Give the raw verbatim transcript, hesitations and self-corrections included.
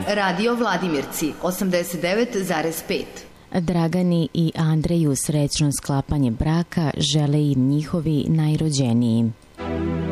Radio Vladimirci osamdeset devet zarez pet. Dragani i Andreju srećno sklapanje braka žele im njihovi najrođeniji.